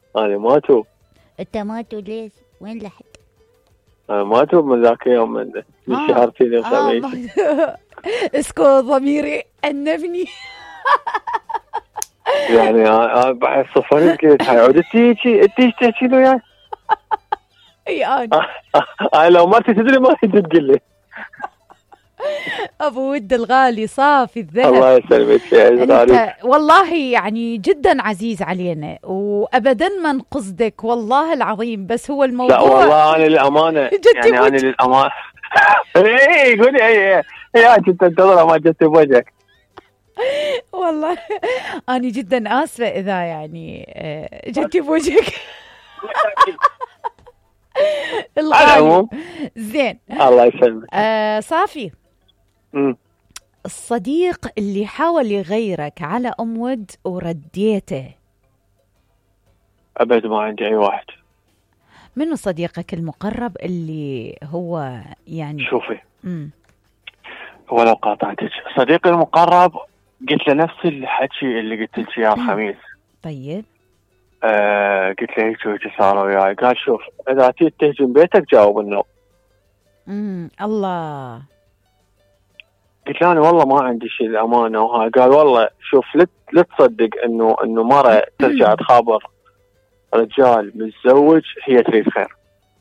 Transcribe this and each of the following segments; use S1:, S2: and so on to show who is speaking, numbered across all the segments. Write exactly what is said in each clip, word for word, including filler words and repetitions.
S1: انا ما اتوب.
S2: انت ما توب ليش؟ وين لحد؟
S1: انا ما اتوب من ذاك اليوم، من من
S2: آه.
S1: شهرتين
S2: آه
S1: وخميس.
S2: ما- اسكت ضميري أنبني.
S1: يعني انا بعد صفرت قلت هاي عود تيجي تيجي تحكي له وياي.
S2: اي انا
S1: انا لو مرتي تدري ما كنت تقول لي.
S2: ابو ود الغالي صافي الذهب.
S1: الله يسلمك يا عز غالي.
S2: انت والله يعني جدا عزيز علينا وابدا ما نقصدك والله العظيم، بس هو الموضوع.
S1: لا والله انا للامانه يعني انا للامانه. اي قولي اي يا انت تنتظر ما جت بوجهك.
S2: والله انا جدا اسفه اذا يعني جتي بوجهك. الغالي زين.
S1: الله يسلمك.
S2: آه صافي.
S1: امم
S2: الصديق اللي حاول يغيرك على ام ود ورديته.
S1: ابد ما عندي اي واحد.
S2: منو صديقك المقرب اللي هو يعني؟
S1: شوفي
S2: امم
S1: هو لو قاطعتك صديقي المقرب قلت له نفس الحكي اللي قلت لك اياه الخميس.
S2: طيب.
S1: آه قلت له هيك وهيك صار وياي. قال شوف اذا تيجي تهجم بيتك جاوب النو.
S2: امم الله.
S1: قلت له انا والله ما عندي شيء الامانه وهاي. قال والله شوف لا تصدق انه انه مره ترجع تخابر رجال متزوج هي تريد خير.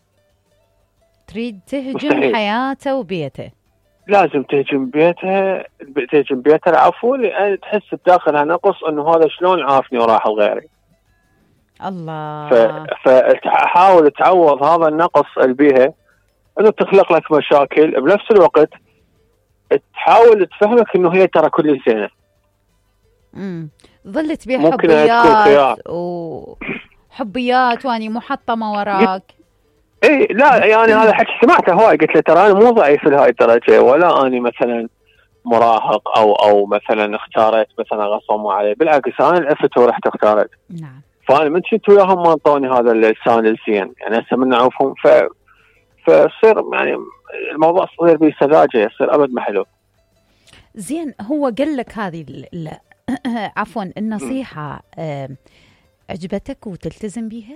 S2: تريد تهجم
S1: مستحيل.
S2: حياته وبيته.
S1: لازم تهجم بيتها تهجم بيتها العفو، لان تحس بداخلها نقص انه هذا شلون عافني وراح لغيري.
S2: الله.
S1: فحاول تعوض هذا النقص اللي بيها انه تخلق لك مشاكل، بنفس الوقت تحاول تفهمك انه هي ترى كل زينه.
S2: امم ظلت بيه حبيات وحبيات واني محطمه وراك.
S1: اي لا يعني هذا حكي سمعته هواي. قلت له ترى انا مو ضعيف لهاي الدرجه، ولا اني مثلا مراهق او او مثلا اختاريت مثلا غصب ما علي، بالعكس انا العفت ورحت اختارت.
S2: نعم.
S1: فانا من كنت وياهم ما انطوني هذا اللسان الزين، يعني هسه من اعوفهم ف فصير يعني الموضوع صغير به سذاجه، يصير ابد ما حلو.
S2: زين هو قال لك هذه ال... عفوا النصيحه آه... عجبتك وتلتزم بيها؟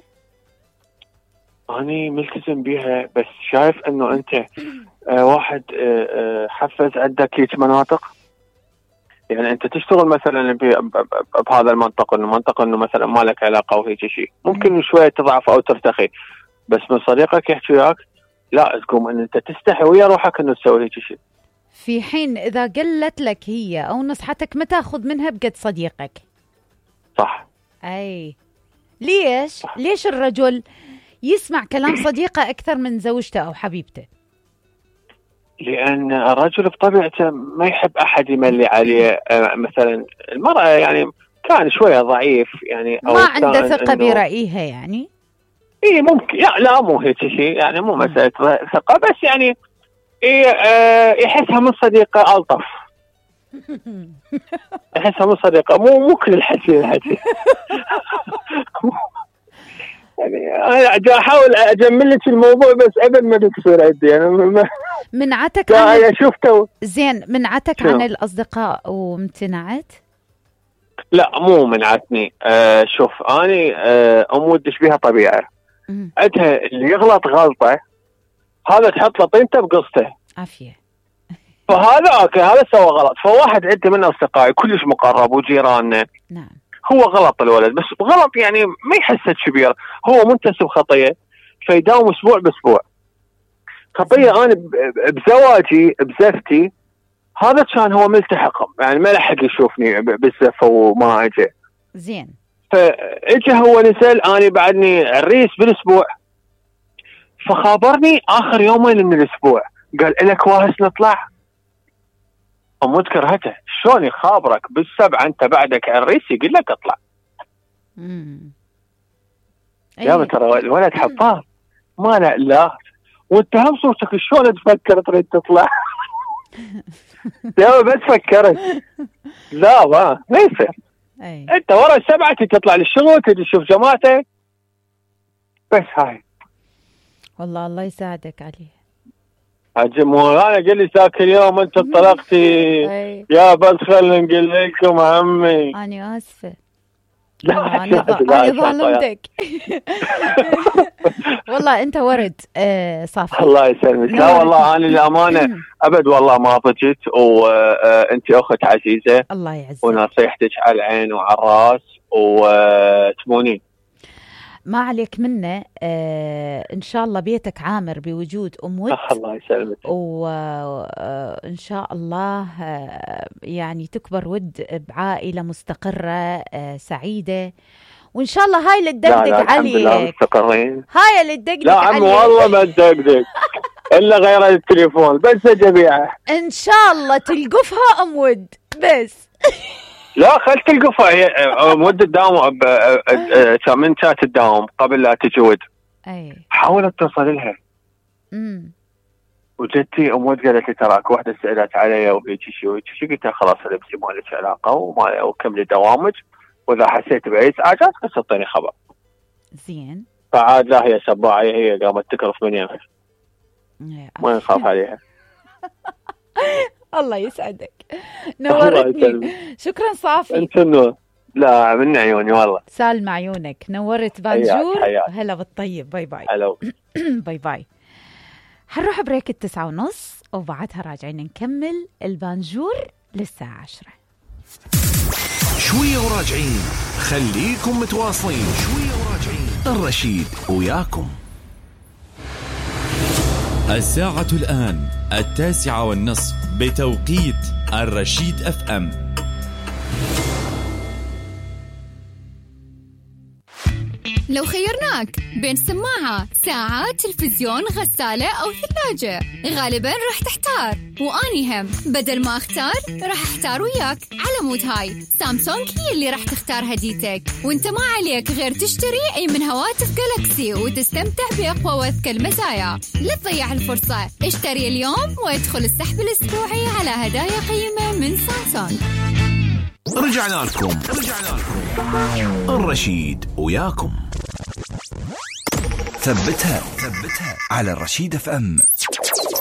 S1: أنا ملتزم بيها، بس شايف إنه أنت آه واحد آه آه حفز عندك هيك مناطق، يعني أنت تشتغل مثلا بهذا المنطق، إنه منطق إنه مثلا ما لك علاقة وهيك شيء، ممكن شوية تضعف أو ترتخي، بس من صديقك يحكي وياك لا تقوم إن أنت تستحي ويا روحك إنه تسوي هيك شيء.
S2: في حين إذا قلت لك هي أو نصحتك ما تاخذ منها بقد صديقك.
S1: صح.
S2: أي ليش؟ صح. ليش الرجل يسمع كلام صديقه أكثر من زوجته أو حبيبته؟
S1: لأن الرجل بطبيعته ما يحب أحد يملي عليه. مثلا المرأة يعني كان شوية ضعيف يعني أو
S2: ما عنده ثقة برأيها يعني.
S1: إيه ممكن لا لا مو هيك شيء يعني، مو مسألة ثقة، بس يعني إيه آه يحسها من صديقة ألطف. يحسها من صديقة، مو مو كل الحكي الحكي. يعني أنا أحاول أجمل لك الموضوع بس أبد ما تصير عندي يعني.
S2: منعتك عن
S1: ال... شفته
S2: زين منعتك شو؟ عن الأصدقاء وامتنعت؟
S1: لا مو منعتني. آه شوف أنا آه أم ودش بيها طبيعة. عندها اللي يغلط غلطة هذا تحط له طينته بقصته.
S2: عافية.
S1: فهذا أوكي هذا سوى غلط. فواحد عندي من أصدقائي كلش مقرب وجيراننا.
S2: نعم.
S1: هو غلط الولد، بس غلط يعني ما يحسه كبير، هو منتسب خطية فيداوم أسبوع بأسبوع. خطية أنا بزواجي بزفتي هذا كان هو ملتحق يعني ما لحق يشوفني بالزفة وما أجي.
S2: زين.
S1: فاجى هو نزل أنا بعدني عريس بالأسبوع، فخابرني آخر يومين من الأسبوع قال إلك واهس نطلع. أمود كرهته شلون يخابرك بالسبعة أنت بعدك عريس يقول لك اطلع.
S2: امم
S1: يا ترى الولد حباب ما لا لا وانت هم صوتك شلون تفكر تريد تطلع. يا بس فكرت لا ما ما يصير. انت ورا السبعة تطلع للشغل تجي تشوف جماعتك بس. هاي
S2: والله الله يساعدك عليه.
S1: عجب مو انا قال لي ذاك اليوم انت انطلقتي يا بس خلينا نقول لكم عمي.
S2: انا اسفه لا أنا ظالمتك. والله أنت ورد آه صافي.
S1: الله يسلمك. لا والله أنا الأمانة أبد والله ما ضجت، وأنت أخت عزيزة
S2: الله يعزك،
S1: ونصيحتك على العين وعلى الراس وتمونين.
S2: ما عليك منه. آه إن شاء الله بيتك عامر بوجود أم ود.
S1: الله يسلمك.
S2: وإن شاء الله آه يعني تكبر ود بعائلة مستقرة آه سعيدة، وإن شاء الله هاي اللي تدقدق عليك.
S1: مستقرين.
S2: هاي اللي تدقدق
S1: لا عم والله ما تدقدق إلا غير التليفون بس جميعه.
S2: إن شاء الله تلقفها أم ود بس.
S1: لا خل تلقفها هي مدة تداوم من كانت تداوم قبل لا تجي ود.
S2: أي
S1: حاولت توصل لها.
S2: امم
S1: وجدتي أم ود قالت لي تراك واحدة سألت علي وهيك شيء وهيك شيء. قلت لها خلاص لبسي ما لك علاقة وما وكملي دوامك، وإذا حسيت بأي إزعاجات تعطيني خبر.
S2: زين.
S1: فعاد لا هي سباعي، هي قامت تكرف من يمها ما نخاف عليها.
S2: الله يسعدك، نورتني. شكرا صافي.
S1: انت نور. لا من عيوني والله.
S2: سالم عيونك، نورت بانجور. هلا بالطيب. باي باي.
S1: هلا.
S2: باي باي. حنروح بريك التسعة ونص وبعدها راجعين نكمل البانجور للساعة عشرة.
S3: شوية وراجعين، خليكم متواصلين. شوية وراجعين، الرشيد وياكم.
S4: الساعة الآن التاسعة والنصف بتوقيت الرشيد اف ام.
S5: لو خيرناك بين سماعة، ساعة، تلفزيون، غسالة أو ثلاجة، غالباً راح تحتار. وأني هم بدل ما أختار راح أحتار وياك. على مود هاي سامسونج هي اللي راح تختار هديتك، وانت ما عليك غير تشتري أي من هواتف جالاكسي وتستمتع بأقوى وأذكى المزايا. لا تضيع الفرصة، اشتري اليوم وادخل السحب الأسبوعي على هدايا قيمة من سامسونج.
S3: رجعنا لكم رجعنا لكم الرشيد وياكم. ثبتها ثبتها على الرشيد اف ام.